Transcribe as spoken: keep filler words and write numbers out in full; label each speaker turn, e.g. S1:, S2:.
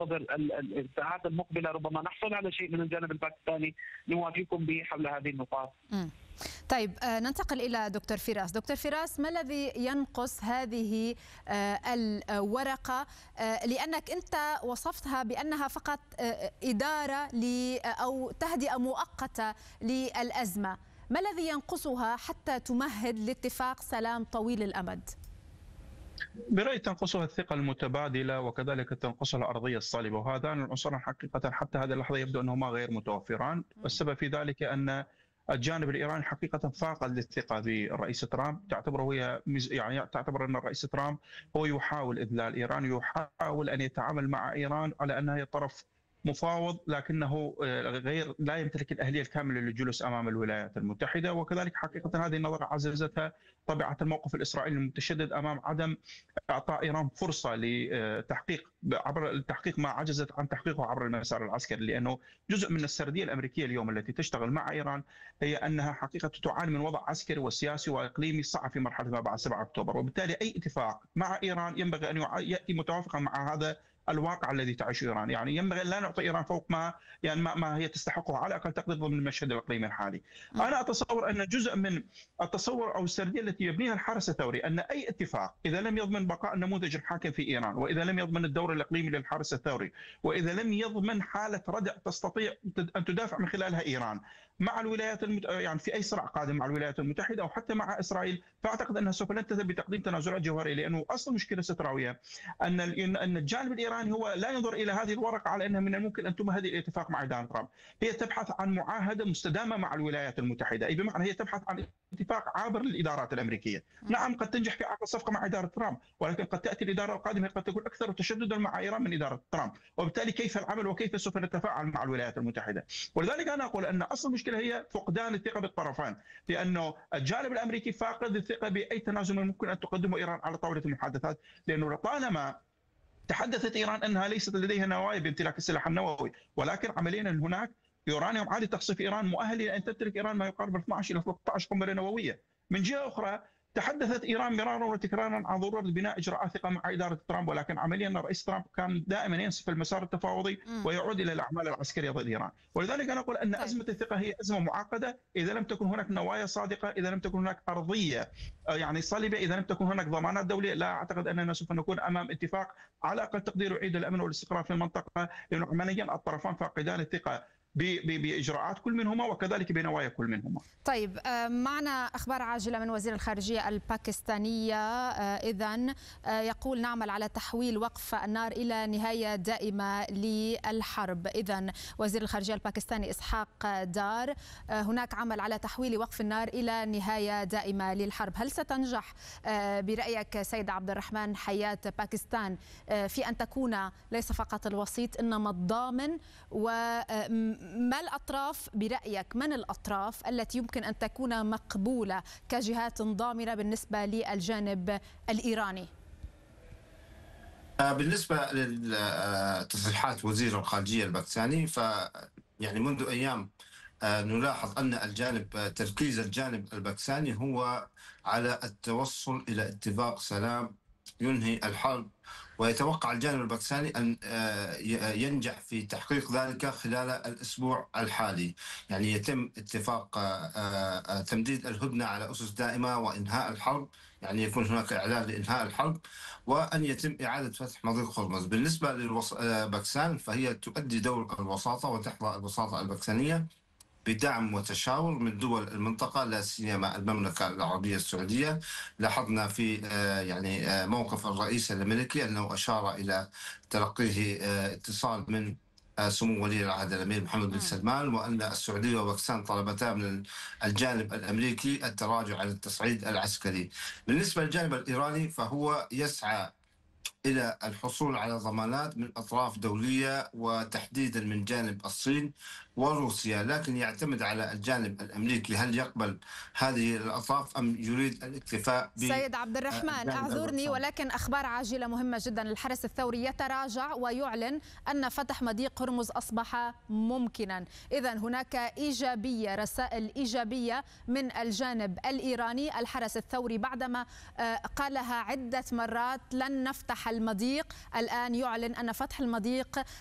S1: الساعات المقبلة ربما نحصل على شيء من الجانب الباكستاني نوافيكم به حول هذه النقاط.
S2: م. طيب ننتقل إلى دكتور فراس. دكتور فراس، ما الذي ينقص هذه الورقة؟ لأنك أنت وصفتها بأنها فقط إدارة أو تهدئة مؤقتة للأزمة. ما الذي ينقصها حتى تمهد لاتفاق سلام طويل الأمد؟
S3: برأيي تنقصها الثقة المتبادلة، وكذلك تنقصها الأرضية الصلبة، وهذان العنصران حقيقة حتى هذه اللحظة يبدو أنهما غير متوفران. والسبب في ذلك أن الجانب الإيراني حقيقة فاقد الثقة بالرئيس ترامب، تعتبره هي يعني تعتبر أن الرئيس ترامب هو يحاول إذلال إيران، يحاول أن يتعامل مع إيران على أنها هي طرف مفاوض، لكنه غير لا يمتلك الأهلية الكاملة للجلوس أمام الولايات المتحدة. وكذلك حقيقة هذه النظرة عززتها طبيعة الموقف الإسرائيلي المتشدد أمام عدم إعطاء إيران فرصة لتحقيق عبر التحقيق ما عجزت عن تحقيقه عبر المسار العسكري، لأنه جزء من السردية الأمريكية اليوم التي تشتغل مع إيران هي أنها حقيقة تعاني من وضع عسكري وسياسي وإقليمي صعب في مرحلة ما بعد سبعة أكتوبر، وبالتالي أي اتفاق مع إيران ينبغي أن يأتي متوافقا مع هذا الواقع الذي تعيشه إيران. يعني ينبغي لا نعطي إيران فوق ما يعني ما, ما هي تستحقه على أقل تقدير ضمن المشهد الإقليمي الحالي. أنا أتصور أن جزء من التصور أو السردية التي يبنيها الحرس الثوري أن أي اتفاق إذا لم يضمن بقاء النموذج الحاكم في إيران، وإذا لم يضمن الدور الإقليمي للحرس الثوري، وإذا لم يضمن حالة ردع تستطيع أن تدافع من خلالها إيران مع الولايات المت... يعني في أي صراع قادم مع الولايات المتحدة أو حتى مع إسرائيل، فأعتقد أنها سوف لن تذهب بتقديم تنازلات جوهرية، لأنه أصل المشكلة ستراوية أن أن الجانب الإيراني هو لا ينظر إلى هذه الورقة على أنها من الممكن أن تمهد إلى اتفاق مع دونالد ترامب. هي تبحث عن معاهدة مستدامة مع الولايات المتحدة، أي بمعنى هي تبحث عن اتفاق عابر للإدارات الأمريكية. نعم قد تنجح في عقد صفقة مع إدارة ترامب، ولكن قد تأتي الإدارة القادمة قد تكون أكثر تشددا مع إيران من إدارة ترامب، وبالتالي كيف العمل وكيف سوف نتفاعل مع الولايات المتحدة. ولذلك أنا أقول أن أصل المشكلة هي فقدان الثقة بالطرفين، لأنه الجانب الأمريكي فاقد الثقة بأي تنازل ممكن أن تقدمه إيران على طاولة المحادثات، لأنه طالما تحدثت إيران أنها ليست لديها نوايا بامتلاك السلاح النووي، ولكن عمليا هناك يورانيوم عالي تقصف إيران مؤهل إلى أن تمتلك إيران ما يقارب اثنعش إلى ثلاثة عشر قنبلة نووية. من جهة أخرى تحدثت إيران مرارا وتكرارا عن ضرورة بناء إجراءات ثقة مع إدارة ترامب، ولكن عمليا الرئيس ترامب كان دائما ينسف المسار التفاوضي ويعود إلى الأعمال العسكرية ضد إيران. ولذلك أنا أقول أن أزمة الثقة هي أزمة معقدة إذا لم تكن هناك نوايا صادقة، إذا لم تكن هناك أرضية يعني صلبة، إذا لم تكن هناك ضمانات دولية. لا أعتقد أننا سوف نكون أمام اتفاق على أقل تقدير يعيد الأمن والاستقرار في المنطقة، لأنه عمليا الطرفان فاقدان الثقة بإجراءات كل منهما وكذلك بنوايا كل منهما.
S2: طيب معنا أخبار عاجلة من وزير الخارجية الباكستانية، إذن يقول نعمل على تحويل وقف النار إلى نهاية دائمة للحرب. إذن وزير الخارجية الباكستاني إسحاق دار هناك عمل على تحويل وقف النار إلى نهاية دائمة للحرب. هل ستنجح برأيك سيد عبد الرحمن حياة باكستان في أن تكون ليس فقط الوسيط إنما الضامن؟ و ما الأطراف برأيك من الأطراف التي يمكن أن تكون مقبولة كجهات ضامنة بالنسبة للجانب الإيراني؟
S4: بالنسبة لتصريحات وزير الخارجية الباكستاني، ف يعني منذ أيام نلاحظ أن الجانب تركيز الجانب الباكستاني هو على التوصل إلى اتفاق سلام ينهي الحرب، ويتوقع الجانب الباكستاني أن ينجح في تحقيق ذلك خلال الأسبوع الحالي. يعني يتم اتفاق تمديد الهدنة على أسس دائمة وإنهاء الحرب، يعني يكون هناك إعلان لإنهاء الحرب، وأن يتم إعادة فتح مضيق هرمز. بالنسبة للباكستان فهي تؤدي دور الوساطة وتحظى الوساطة الباكستانية بدعم وتشاور من دول المنطقة، لا سيما المملكة العربية السعودية. لاحظنا في يعني موقف الرئيس الأمريكي أنه أشار إلى تلقيه اتصال من سمو ولي العهد الأمير محمد بن سلمان، وأن السعودية وباكستان طلبتا من الجانب الأمريكي التراجع عن التصعيد العسكري. بالنسبة للجانب الإيراني فهو يسعى إلى الحصول على ضمانات من أطراف دولية وتحديدا من جانب الصين وروسيا، لكن يعتمد على الجانب الأمريكي هل يقبل هذه الأطراف أم يريد الاكتفاء ب
S2: سيد عبد الرحمن أعذرني، ولكن أخبار عاجلة مهمة جدا. الحرس الثوري يتراجع ويعلن أن فتح مضيق هرمز أصبح ممكنا. إذن هناك إيجابية، رسائل إيجابية من الجانب الإيراني. الحرس الثوري بعدما قالها عدة مرات لن نفتح فتح المضيق، الآن يعلن أن فتح المضيق